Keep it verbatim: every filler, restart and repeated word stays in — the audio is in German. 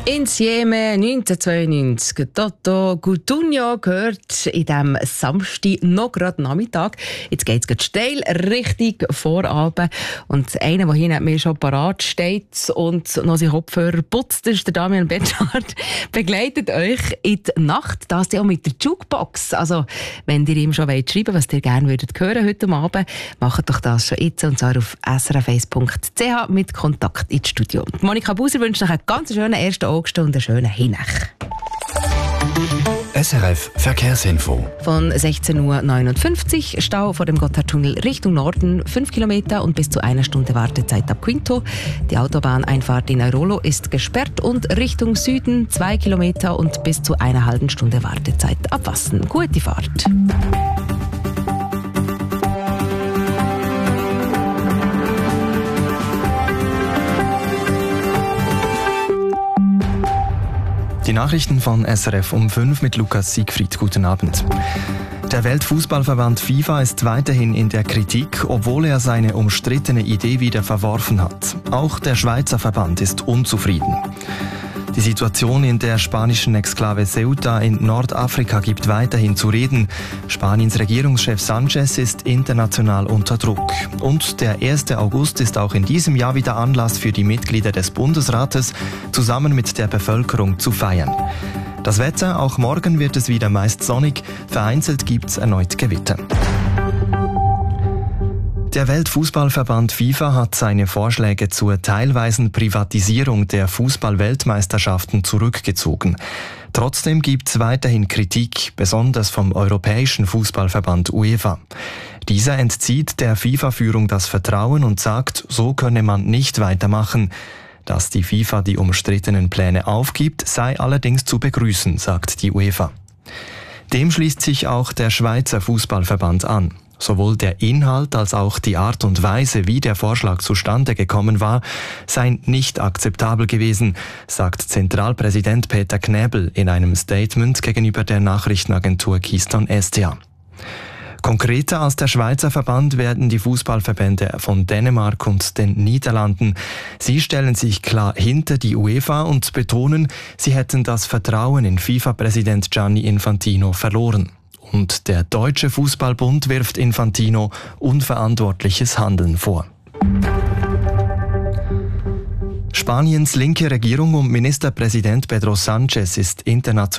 Insieme neunzehnhundertzweiundneunzig. Toto Cutugno gehört in diesem Samstag noch gerade Nachmittag. Jetzt geht es steil Richtung Vorabend. Und einer, der hier neben mir schon parat steht und noch seinen Kopfhörer putzt, ist der Damian Betschart, begleitet euch in die Nacht. Das auch mit der Jukebox. Also, wenn ihr ihm schon wollt schreiben, was ihr gerne würdet hören heute Abend, macht doch das schon jetzt. Und zwar auf s r f eins punkt c h mit Kontakt ins Studio. Monika Buser wünscht euch einen ganz schönen ersten August und einen schönen Hinech. S R F Verkehrsinfo. Von sechzehn Uhr neunundfünfzig Stau vor dem Gotthardtunnel Richtung Norden, fünf Kilometer und bis zu einer Stunde Wartezeit ab Quinto. Die Autobahneinfahrt in Airolo ist gesperrt und Richtung Süden zwei Kilometer und bis zu einer halben Stunde Wartezeit ab Wassen. Gute Fahrt. Die Nachrichten von S R F um fünf mit Lukas Siegfried. Guten Abend. Der Weltfußballverband FIFA ist weiterhin in der Kritik, obwohl er seine umstrittene Idee wieder verworfen hat. Auch der Schweizer Verband ist unzufrieden. Die Situation in der spanischen Exklave Ceuta in Nordafrika gibt weiterhin zu reden. Spaniens Regierungschef Sanchez ist international unter Druck. Und der erste August ist auch in diesem Jahr wieder Anlass für die Mitglieder des Bundesrates, zusammen mit der Bevölkerung zu feiern. Das Wetter, auch morgen wird es wieder meist sonnig, vereinzelt gibt es erneut Gewitter. Der Weltfußballverband FIFA hat seine Vorschläge zur teilweisen Privatisierung der Fußball-Weltmeisterschaften zurückgezogen. Trotzdem gibt es weiterhin Kritik, besonders vom Europäischen Fußballverband UEFA. Dieser entzieht der FIFA-Führung das Vertrauen und sagt, so könne man nicht weitermachen. Dass die FIFA die umstrittenen Pläne aufgibt, sei allerdings zu begrüßen, sagt die UEFA. Dem schließt sich auch der Schweizer Fußballverband an. Sowohl der Inhalt als auch die Art und Weise, wie der Vorschlag zustande gekommen war, seien nicht akzeptabel gewesen, sagt Zentralpräsident Peter Knäbel in einem Statement gegenüber der Nachrichtenagentur Keystone S T A. Konkreter als der Schweizer Verband werden die Fußballverbände von Dänemark und den Niederlanden. Sie stellen sich klar hinter die UEFA und betonen, sie hätten das Vertrauen in FIFA-Präsident Gianni Infantino verloren. Und der Deutsche Fußballbund wirft Infantino unverantwortliches Handeln vor. Spaniens linke Regierung um Ministerpräsident Pedro Sanchez ist international